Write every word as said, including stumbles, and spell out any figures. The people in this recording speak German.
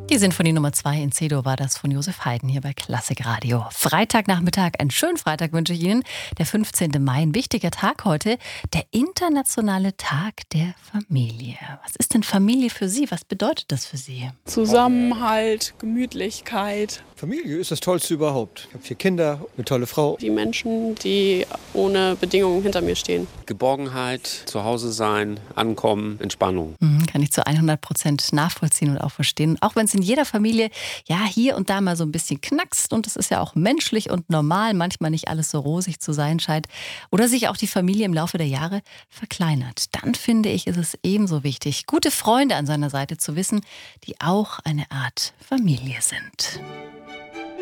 Die Sinfonie Nummer zwei in C-Dur war das von Josef Haydn hier bei Klassik Radio. Freitagnachmittag, einen schönen Freitag wünsche ich Ihnen. Der fünfzehnte Mai, ein wichtiger Tag heute, der internationale Tag der Familie. Was ist denn Familie für Sie? Was bedeutet das für Sie? Zusammenhalt, Gemütlichkeit. Familie ist das Tollste überhaupt. Ich habe vier Kinder, eine tolle Frau. Die Menschen, die ohne Bedingungen hinter mir stehen. Geborgenheit, zu Hause sein, ankommen, Entspannung. Mhm, kann ich zu hundert Prozent nachvollziehen und auch verstehen. Auch wenn es in jeder Familie ja hier und da mal so ein bisschen knackst und es ist ja auch menschlich und normal, manchmal nicht alles so rosig zu sein scheint oder sich auch die Familie im Laufe der Jahre verkleinert. Dann finde ich, ist es ebenso wichtig, gute Freunde an seiner Seite zu wissen, die auch eine Art Familie sind.